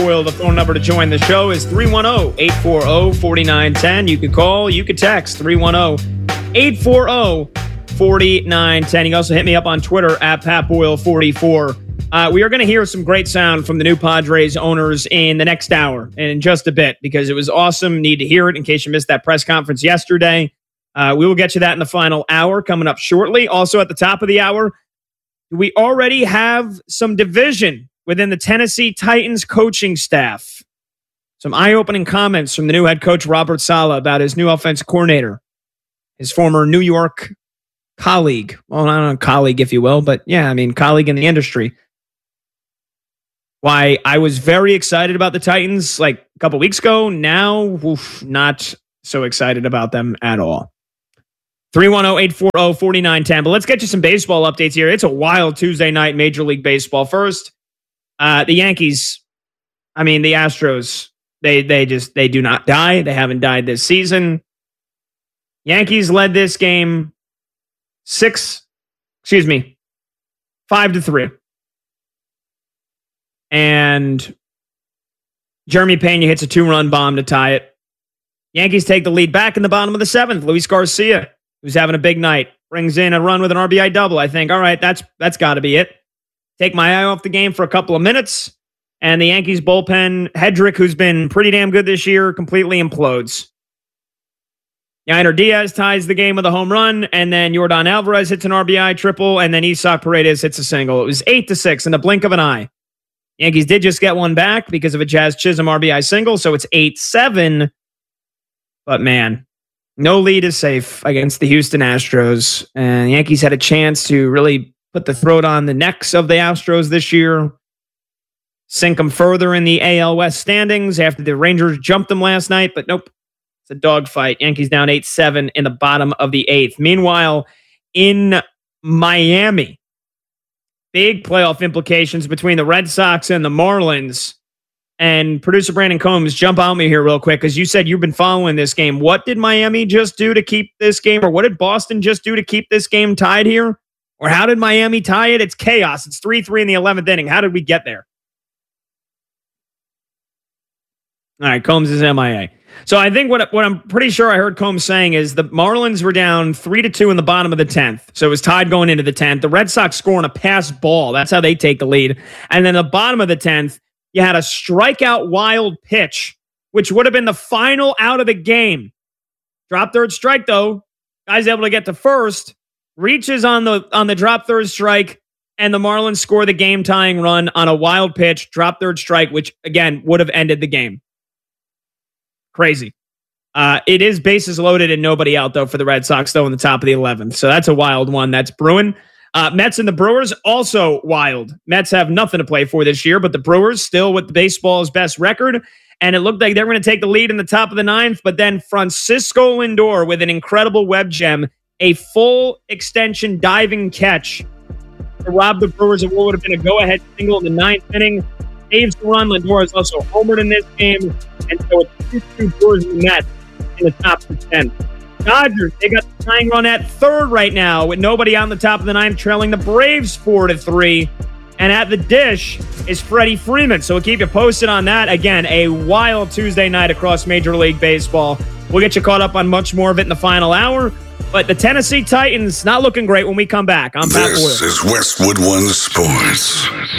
Boyle. The phone number to join the show is 310-840-4910. You could call, you could text 310-840-4910. You can also hit me up on Twitter at PatBoyle44. We are going to hear some great sound from the new Padres owners in the next hour and in just a bit because it was awesome. Need to hear it in case you missed that press conference yesterday. We will get you that in the final hour coming up shortly. Also at the top of the hour, we already have some division within the Tennessee Titans coaching staff. Some eye-opening comments from the new head coach, Robert Saleh, about his new offensive coordinator, his former New York colleague. Well, not a colleague, if you will, but yeah, I mean, colleague in the industry. Why I was very excited about the Titans like a couple weeks ago. Now, not so excited about them at all. 310-840-4910. But let's get you some baseball updates here. It's a wild Tuesday night Major League Baseball. First, the Yankees, the Astros, they do not die. They haven't died this season. Yankees led this game 5-3. And Jeremy Pena hits a 2-run bomb to tie it. Yankees take the lead back in the bottom of the 7th. Luis Garcia, who's having a big night, brings in a run with an RBI double. I think, all right, that's got to be it. Take my eye off the game for a couple of minutes, and the Yankees bullpen, Hedrick, who's been pretty damn good this year, completely implodes. Yainer Diaz ties the game with a home run, and then Yordan Alvarez hits an RBI triple, and then Isaac Paredes hits a single. It was 8-6 in the blink of an eye. Yankees did just get one back because of a Jazz Chisholm RBI single, so it's 8-7. But man, no lead is safe against the Houston Astros. And the Yankees had a chance to really put the throat on the necks of the Astros this year, sink them further in the AL West standings after the Rangers jumped them last night. But nope, it's a dogfight. Yankees down 8-7 in the bottom of the 8th. Meanwhile, in Miami, big playoff implications between the Red Sox and the Marlins. And producer Brandon Combs, jump on me here real quick because you said you've been following this game. What did Miami just do to keep this game, or what did Boston just do to keep this game tied here? Or how did Miami tie it? It's chaos. It's 3-3 in the 11th inning. How did we get there? All right, Combs is MIA. So I think what I'm pretty sure I heard Combs saying is the Marlins were down 3-2 in the bottom of the 10th. So it was tied going into the 10th. The Red Sox scoring a pass ball. That's how they take the lead. And then the bottom of the 10th, you had a strikeout wild pitch, which would have been the final out of the game. Drop third strike, though. Guy's able to get to first. Reaches on the drop third strike, and the Marlins score the game-tying run on a wild pitch, drop third strike, which, again, would have ended the game. Crazy. It is bases loaded and nobody out, though, for the Red Sox, though, in the top of the 11th. So that's a wild one. That's brewing. Mets and the Brewers, also wild. Mets have nothing to play for this year, but the Brewers still with the baseball's best record. And it looked like they were going to take the lead in the top of the 9th, but then Francisco Lindor with an incredible web gem, a full extension diving catch to rob the Brewers of what would have been a go-ahead single in the 9th inning. Saves the run. Lindor has also homered in this game. And so it's 2-2 Brewers and Mets in the top of the 10th. Dodgers, they got the tying run at third right now with nobody on the top of the 9th, trailing the Braves 4-3. And at the dish is Freddie Freeman. So we'll keep you posted on that. Again, a wild Tuesday night across Major League Baseball. We'll get you caught up on much more of it in the final hour. But the Tennessee Titans not looking great when we come back. I'm Pat Boyle. This is Westwood One Sports.